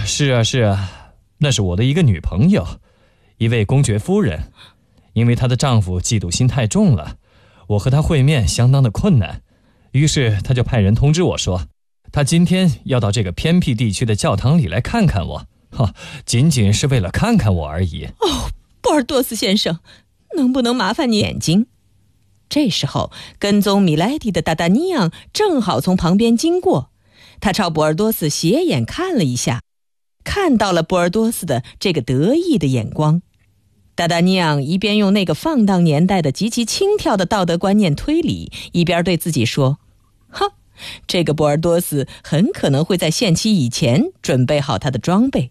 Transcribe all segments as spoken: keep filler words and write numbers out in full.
是啊是啊，那是我的一个女朋友，一位公爵夫人。因为她的丈夫嫉妒心太重了，我和她会面相当的困难，于是她就派人通知我说，她今天要到这个偏僻地区的教堂里来看看我，哈，仅仅是为了看看我而已。 哦，波尔多斯先生，能不能麻烦你眼睛？这时候，跟踪米莱迪的达达尼昂正好从旁边经过，他朝波尔多斯斜眼看了一下，看到了波尔多斯的这个得意的眼光。达达尼昂一边用那个放荡年代的极其轻佻的道德观念推理，一边对自己说，哈，这个波尔多斯很可能会在限期以前准备好他的装备。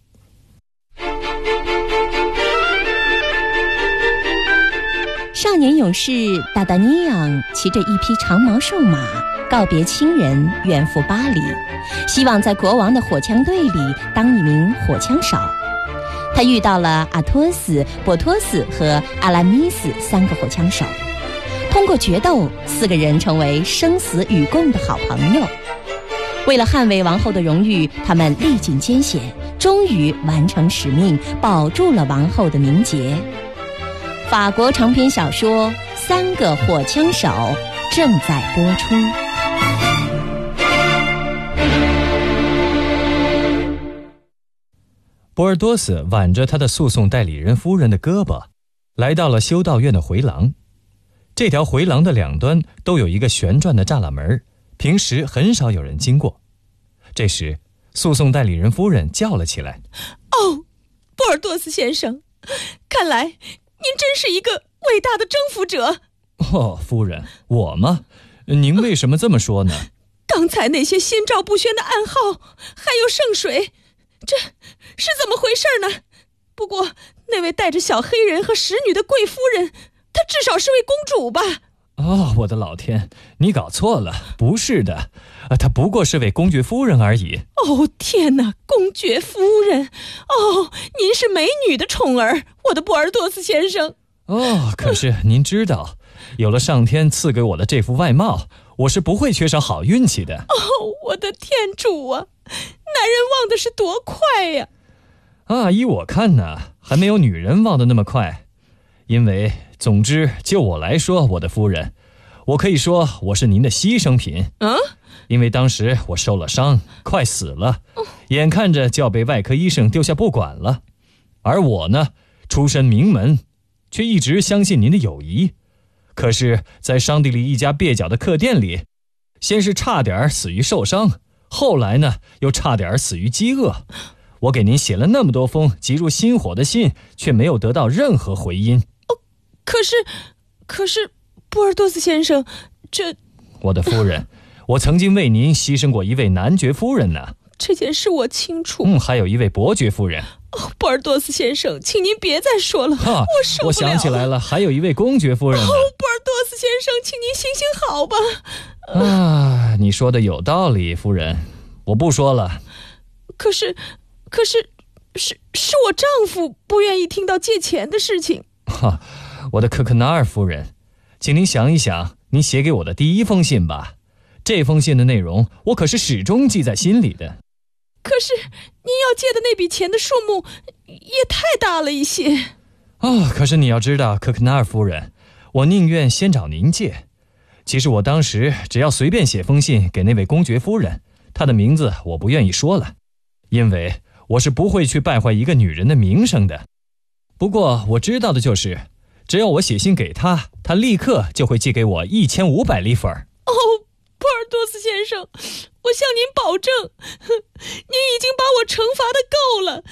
少年勇士达达尼昂骑着一匹长毛瘦马，告别亲人，远赴巴黎，希望在国王的火枪队里当一名火枪手。他遇到了阿托斯、波托斯和阿拉米斯三个火枪手，通过决斗，四个人成为生死与共的好朋友。为了捍卫王后的荣誉，他们历尽艰险，终于完成使命，保住了王后的名节。法国长篇小说《三个火枪手》正在播出。 波尔多斯挽着他的诉讼代理人夫人的胳膊，来到了修道院的回廊。这条回廊的两端都有一个旋转的栅栏门，平时很少有人经过。这时，诉讼代理人夫人叫了起来： 哦，波尔多斯先生，看来您真是一个伟大的征服者。 哦，夫人，我吗？您为什么这么说呢？ 刚才那些心照不宣的暗号，还有圣水，这是怎么回事呢？不过那位带着小黑人和使女的贵夫人，她至少是位公主吧？ 哦，我的老天，你搞错了，不是的，她不过是位公爵夫人而已。 哦，天哪，公爵夫人！哦，您是美女的宠儿，我的波尔多斯先生。 哦，可是您知道，有了上天赐给我的这副外貌，我是不会缺少好运气的。 哦，我的天主啊，男人忘的是多快呀！ 啊，依我看呢，还没有女人忘得那么快。因为总之就我来说，我的夫人，我可以说我是您的牺牲品。 嗯， 因为当时我受了伤，快死了，眼看着就要被外科医生丢下不管了。而我呢，出身名门，却一直相信您的友谊。可是在桑迪利一家蹩脚的客店里，先是差点死于受伤，后来呢又差点死于饥饿。我给您写了那么多封急入心火的信，却没有得到任何回音。 哦，可是可是波尔多斯先生，这我的夫人，我曾经为您牺牲过一位男爵夫人呢。 这件事我清楚。 嗯，还有一位伯爵夫人。 哦，波尔多斯先生，请您别再说了， 哈， 我受不了。 我想起来了，还有一位公爵夫人呢。 哦，波尔多斯先生，请您行行好吧。 啊，你说的有道理，夫人，我不说了。 可是可是是是我丈夫不愿意听到借钱的事情。 哈，我的科克纳尔夫人，请您想一想您写给我的第一封信吧。这封信的内容我可是始终记在心里的。 可是您要借的那笔钱的数目也太大了一些。 哦，可是你要知道，科克纳尔夫人，我宁愿先找您借。其实我当时只要随便写封信给那位公爵夫人，她的名字我不愿意说了，因为我是不会去败坏一个女人的名声的。不过我知道的就是，只要我写信给她，她立刻就会寄给我一千五百利弗尔。 哦，波尔多斯先生，我向您保证，您已经把我惩罚得够了，